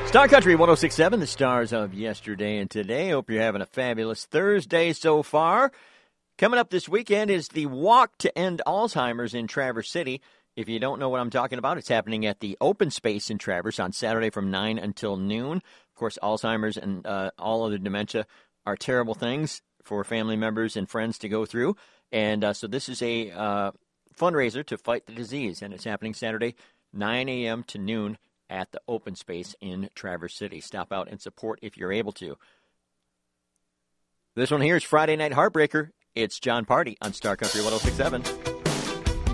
Star Country 106.7, the stars of yesterday and today. Hope you're having a fabulous Thursday so far. Coming up this weekend is the Walk to End Alzheimer's in Traverse City. If you don't know what I'm talking about, it's happening at the Open Space in Traverse on Saturday from 9 until noon. Of course, Alzheimer's and all other dementia are terrible things for family members and friends to go through. And so this is a fundraiser to fight the disease, and it's happening Saturday, 9 a.m. to noon at the Open Space in Traverse City. Stop out and support if you're able to. This one here is Friday Night Heartbreaker. It's John Party on Star Country 106.7.